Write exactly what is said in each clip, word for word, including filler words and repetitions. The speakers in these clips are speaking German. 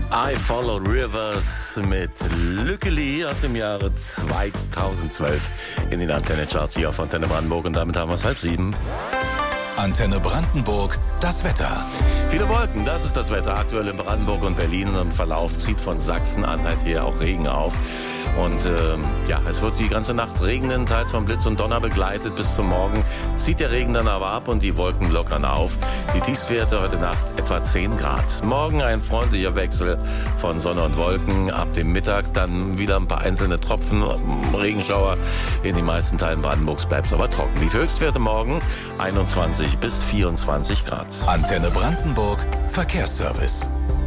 I Follow Rivers mit Lückeli aus dem Jahre zweitausendzwölf in den Antenne-Charts hier auf Antenne Brandenburg. Und damit haben wir es halb sieben. Antenne Brandenburg, das Wetter. Viele Wolken, das ist das Wetter aktuell in Brandenburg und Berlin. Im Verlauf zieht von Sachsen-Anhalt her auch Regen auf. Und ähm, ja, es wird die ganze Nacht regnen, teils von Blitz und Donner begleitet. Bis zum Morgen zieht der Regen dann aber ab und die Wolken lockern auf. Die Tiefstwerte heute Nacht etwa zehn Grad. Morgen ein freundlicher Wechsel von Sonne und Wolken. Ab dem Mittag dann wieder ein paar einzelne Tropfen, Regenschauer. In den meisten Teilen Brandenburgs bleibt es aber trocken. Die Höchstwerte morgen einundzwanzig bis vierundzwanzig Grad. Antenne Brandenburg, Verkehrsservice.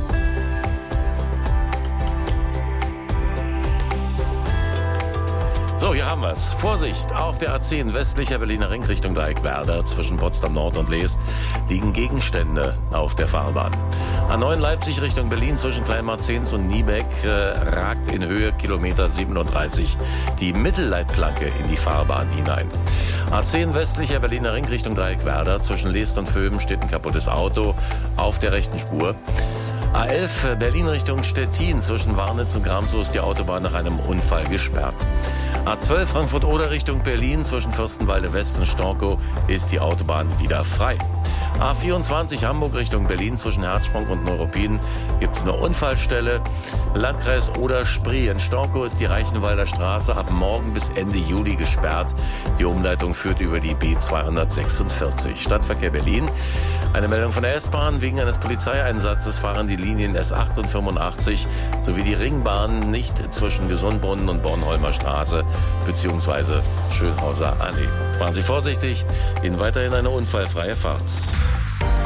So, hier haben wir es. Vorsicht, auf der A zehn westlicher Berliner Ring Richtung Dreieckwerder zwischen Potsdam Nord und Leest liegen Gegenstände auf der Fahrbahn. A neun Leipzig Richtung Berlin zwischen Kleinmarzens und Niebeck äh, ragt in Höhe Kilometer siebenunddreißig die Mittelleitplanke in die Fahrbahn hinein. A zehn westlicher Berliner Ring Richtung Dreieckwerder zwischen Leest und Vöben steht ein kaputtes Auto auf der rechten Spur. A elf Berlin Richtung Stettin zwischen Warnitz und Gramsow ist die Autobahn nach einem Unfall gesperrt. A zwölf Frankfurt-Oder Richtung Berlin zwischen Fürstenwalde West und Storkow ist die Autobahn wieder frei. A vierundzwanzig Hamburg Richtung Berlin zwischen Herzsprung und Neuruppin gibt es eine Unfallstelle. Landkreis Oder-Spree in Storkow ist die Reichenwalder Straße ab morgen bis Ende Juli gesperrt. Die Umleitung führt über die B zweihundertsechsundvierzig. Stadtverkehr Berlin. Eine Meldung von der S-Bahn. Wegen eines Polizeieinsatzes fahren die Linien S acht und fünfundachtzig sowie die Ringbahn nicht zwischen Gesundbrunnen und Bornholmer Straße bzw. Schönhauser Allee. Fahren Sie vorsichtig, Ihnen weiterhin eine unfallfreie Fahrt.